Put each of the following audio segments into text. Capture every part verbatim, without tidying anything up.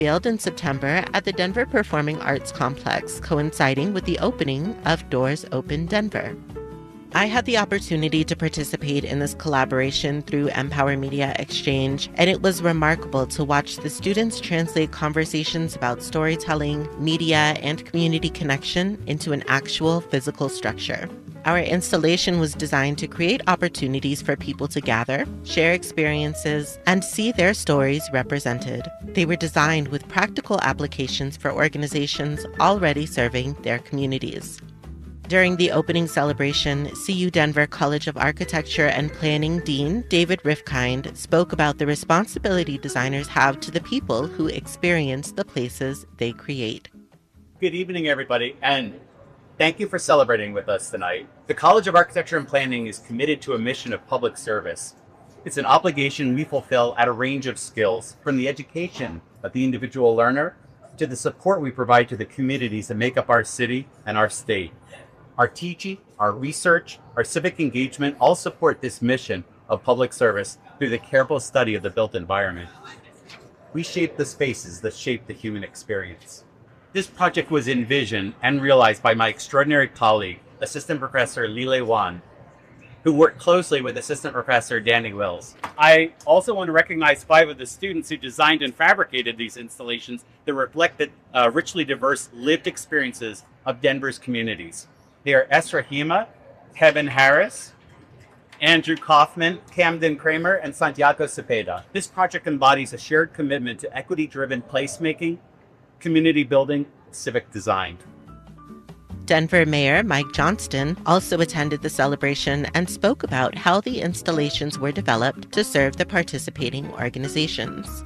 unveiled in September at the Denver Performing Arts Complex, coinciding with the opening of Doors Open Denver. I had the opportunity to participate in this collaboration through Empower Media Exchange, and it was remarkable to watch the students translate conversations about storytelling, media, and community connection into an actual physical structure. Our installation was designed to create opportunities for people to gather, share experiences, and see their stories represented. They were designed with practical applications for organizations already serving their communities. During the opening celebration, C U Denver College of Architecture and Planning Dean David Rifkind spoke about the responsibility designers have to the people who experience the places they create. Good evening, everybody, and thank you for celebrating with us tonight. The College of Architecture and Planning is committed to a mission of public service. It's an obligation we fulfill at a range of skills, from the education of the individual learner to the support we provide to the communities that make up our city and our state. Our teaching, our research, our civic engagement all support this mission of public service through the careful study of the built environment. We shape the spaces that shape the human experience. This project was envisioned and realized by my extraordinary colleague, Assistant Professor Lile Wan, who worked closely with Assistant Professor Danny Wills. I also want to recognize five of the students who designed and fabricated these installations that reflect the uh, richly diverse lived experiences of Denver's communities. They are Esra Hima, Kevin Harris, Andrew Kaufman, Camden Kramer, and Santiago Cepeda. This project embodies a shared commitment to equity-driven placemaking, community building, civic design. Denver Mayor Mike Johnston also attended the celebration and spoke about how the installations were developed to serve the participating organizations.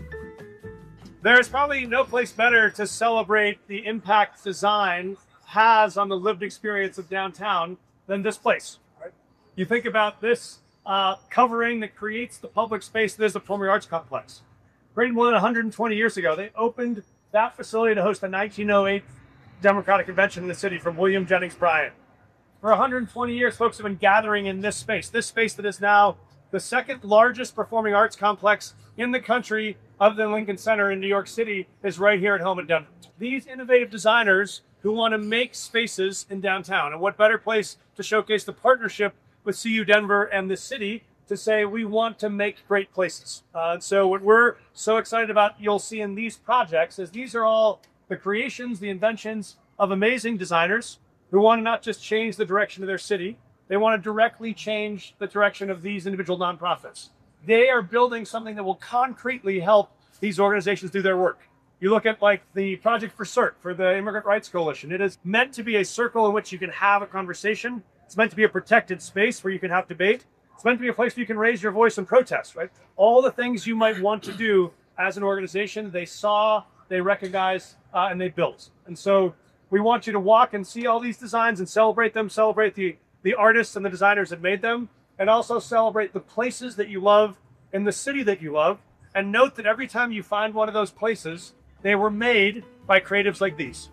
There's probably no place better to celebrate the impact design has on the lived experience of downtown than this place. Right? You think about this uh, covering that creates the public space that is the Performing Arts Complex. Created more than one hundred twenty years ago, they opened that facility to host the nineteen oh eight Democratic Convention in the city from William Jennings Bryan. For one hundred twenty years, folks have been gathering in this space, this space that is now the second largest performing arts complex in the country, other than Lincoln Center in New York City, is right here at home in Denver. These innovative designers who want to make spaces in downtown, and what better place to showcase the partnership with C U Denver and the city to say we want to make great places. Uh, so what we're so excited about, you'll see in these projects, is these are all the creations, the inventions of amazing designers who want to not just change the direction of their city, they want to directly change the direction of these individual nonprofits. They are building something that will concretely help these organizations do their work. You look at like the Project for CERT, for the Immigrant Rights Coalition. It is meant to be a circle in which you can have a conversation. It's meant to be a protected space where you can have debate. It's meant to be a place where you can raise your voice and protest, right? All the things you might want to do as an organization, they saw, they recognized, uh, and they built. And so we want you to walk and see all these designs and celebrate them, celebrate the, the artists and the designers that made them, and also celebrate the places that you love in the city that you love. And note that every time you find one of those places, they were made by creatives like these.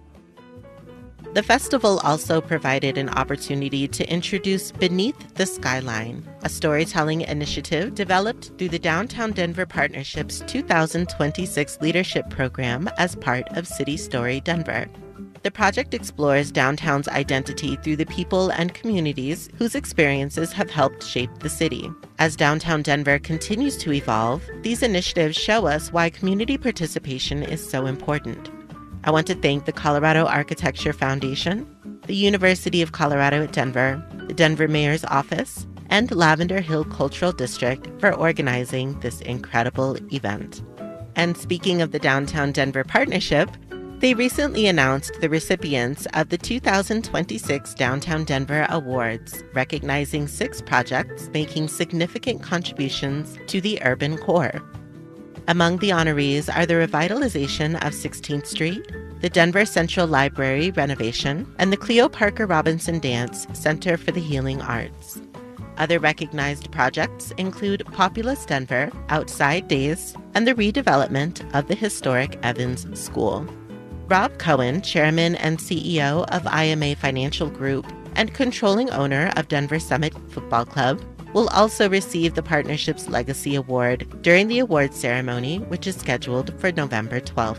The festival also provided an opportunity to introduce Beneath the Skyline, a storytelling initiative developed through the Downtown Denver Partnership's two thousand twenty-six Leadership Program as part of City Story Denver. The project explores downtown's identity through the people and communities whose experiences have helped shape the city. As downtown Denver continues to evolve, these initiatives show us why community participation is so important. I want to thank the Colorado Architecture Foundation, the University of Colorado at Denver, the Denver Mayor's Office, and Lavender Hill Cultural District for organizing this incredible event. And speaking of the Downtown Denver Partnership, they recently announced the recipients of the two thousand twenty-six Downtown Denver Awards, recognizing six projects making significant contributions to the urban core. Among the honorees are the revitalization of sixteenth Street, the Denver Central Library renovation, and the Cleo Parker Robinson Dance Center for the Healing Arts. Other recognized projects include Populous Denver, Outside Days, and the redevelopment of the historic Evans School. Rob Cohen, chairman and C E O of I M A Financial Group and controlling owner of Denver Summit Football Club, will also receive the partnership's Legacy Award during the awards ceremony, which is scheduled for November twelfth.